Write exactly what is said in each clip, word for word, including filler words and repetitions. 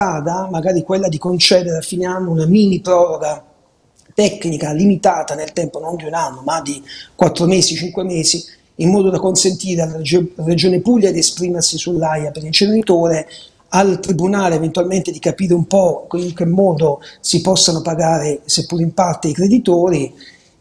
magari quella di concedere a fine anno una mini proroga tecnica limitata nel tempo, non di un anno, ma di quattro mesi, cinque mesi, in modo da consentire alla Regione Puglia di esprimersi sull'A I A per l'inceneritore, al Tribunale eventualmente di capire un po' in che modo si possano pagare, seppur in parte, i creditori,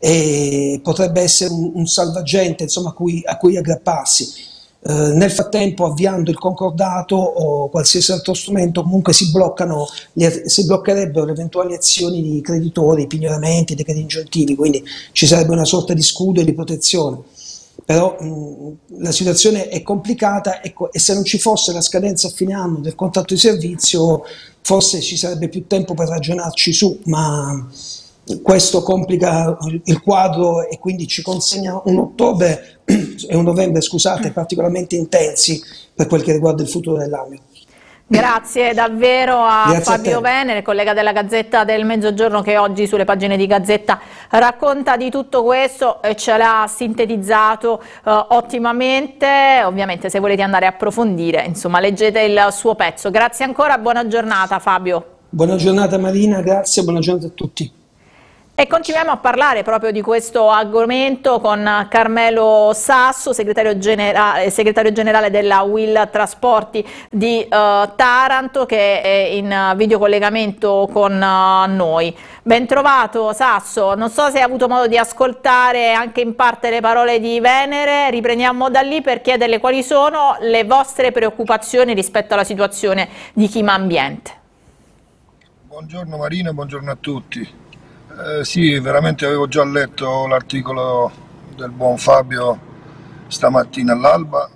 e potrebbe essere un, un salvagente, insomma, a cui, a cui aggrapparsi. Eh, nel frattempo, avviando il concordato o qualsiasi altro strumento, comunque si bloccano, le, si bloccherebbero le eventuali azioni di creditori, pignoramenti, decreti ingiuntivi, quindi ci sarebbe una sorta di scudo e di protezione. Però mh, la situazione è complicata, ecco, e se non ci fosse la scadenza a fine anno del contratto di servizio, forse ci sarebbe più tempo per ragionarci su, ma questo complica il quadro e quindi ci consegna un ottobre e un novembre, scusate, particolarmente intensi per quel che riguarda il futuro dell'ambito. Grazie davvero a Grazie Fabio a Venere, collega della Gazzetta del Mezzogiorno, che oggi sulle pagine di Gazzetta racconta di tutto questo e ce l'ha sintetizzato eh, ottimamente. Ovviamente, se volete andare a approfondire, insomma, leggete il suo pezzo. Grazie ancora, buona giornata Fabio. Buona giornata Marina, grazie, buona giornata a tutti. E continuiamo a parlare proprio di questo argomento con Carmelo Sasso, segretario generale, segretario generale della Will Trasporti di uh, Taranto, che è in videocollegamento con uh, noi. Ben trovato Sasso, non so se hai avuto modo di ascoltare anche in parte le parole di Venere. Riprendiamo da lì per chiederle quali sono le vostre preoccupazioni rispetto alla situazione di Chima Ambiente. Buongiorno Marina, buongiorno a tutti. Eh, sì, veramente avevo già letto l'articolo del buon Fabio stamattina all'alba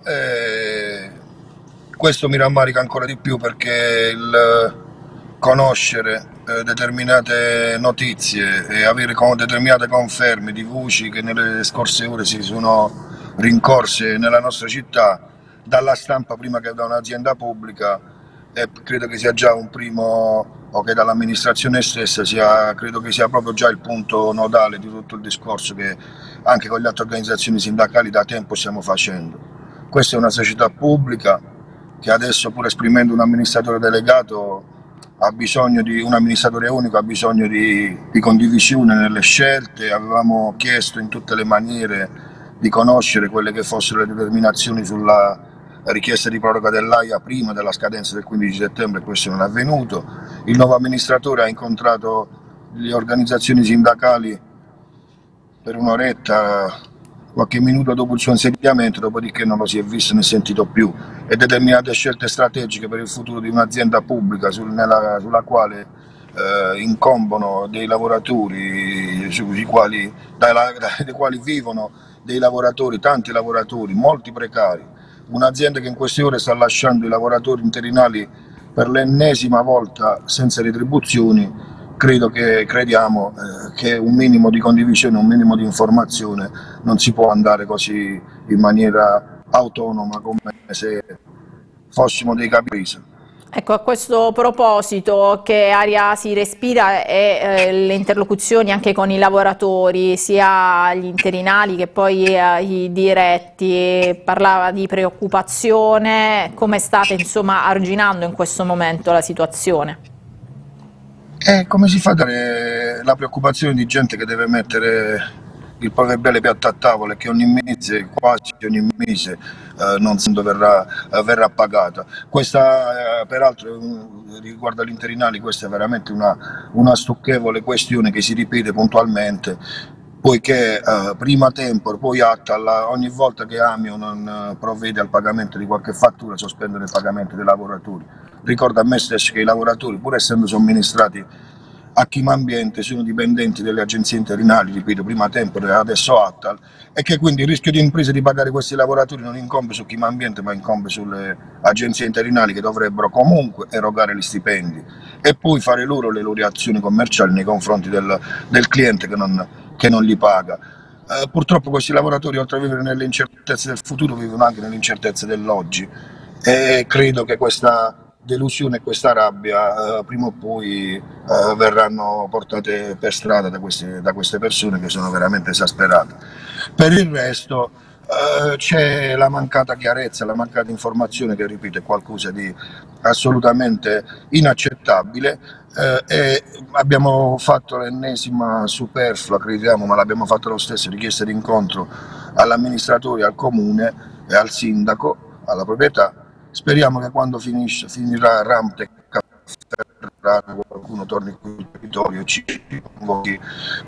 e questo mi rammarica ancora di più, perché il conoscere eh, determinate notizie e avere con determinate conferme di voci che nelle scorse ore si sono rincorse nella nostra città dalla stampa prima che da un'azienda pubblica, e credo che sia già un primo, o che dall'amministrazione stessa sia, credo che sia proprio già il punto nodale di tutto il discorso che anche con le altre organizzazioni sindacali da tempo stiamo facendo. Questa è una società pubblica che adesso, pur esprimendo un amministratore delegato, ha bisogno di un amministratore unico, ha bisogno di, di condivisione nelle scelte. Avevamo chiesto in tutte le maniere di conoscere quelle che fossero le determinazioni sulla richiesta di proroga dell'A I A prima della scadenza del quindici settembre, questo non è avvenuto. Il nuovo amministratore ha incontrato le organizzazioni sindacali per un'oretta, qualche minuto dopo il suo insediamento, dopodiché non lo si è visto né sentito più, e determinate scelte strategiche per il futuro di un'azienda pubblica sul, nella, sulla quale eh, incombono dei lavoratori, sui quali, dai, dai quali vivono dei lavoratori, tanti lavoratori, molti precari. Un'azienda che in queste ore sta lasciando i lavoratori interinali per l'ennesima volta senza retribuzioni. Credo che crediamo eh, che un minimo di condivisione, un minimo di informazione non si può andare così in maniera autonoma come se fossimo dei caprese. Ecco, a questo proposito, che aria si respira e eh, le interlocuzioni anche con i lavoratori, sia gli interinali che poi eh, i diretti, parlava di preoccupazione. Come state insomma arginando in questo momento la situazione? E come si fa a dare la preoccupazione di gente che deve mettere il proverbiale piatto a tavola e che ogni mese, quasi ogni mese, eh, non so quando verrà, eh, verrà pagata. Questa eh, peraltro riguardo agli interinali, questa è veramente una, una stucchevole questione che si ripete puntualmente, poiché eh, prima Tempor, poi Attal, ogni volta che Amio non eh, provvede al pagamento di qualche fattura, sospendono il pagamento dei lavoratori. Ricordo a me stesso che i lavoratori, pur essendo somministrati a Chima Ambiente, sono dipendenti delle agenzie interinali, ripeto, prima Tempor e adesso Attal, e che quindi il rischio di impresa di pagare questi lavoratori non incombe su Chima Ambiente ma incombe sulle agenzie interinali, che dovrebbero comunque erogare gli stipendi e poi fare loro le loro azioni commerciali nei confronti del, del cliente che non, che non li paga. Eh, purtroppo questi lavoratori, oltre a vivere nelle incertezze del futuro, vivono anche nelle incertezze dell'oggi, e credo che questa delusione e questa rabbia eh, prima o poi eh, verranno portate per strada da queste, da queste persone che sono veramente esasperate. Per il resto Uh, c'è la mancata chiarezza, la mancata informazione che ripeto è qualcosa di assolutamente inaccettabile uh, e abbiamo fatto l'ennesima superflua, crediamo, ma l'abbiamo fatto lo stesso, richiesta di incontro all'amministratore, al comune e al sindaco, alla proprietà. Speriamo che quando finisce, finirà Ramtec qualcuno torni qui sul territorio e ci convochi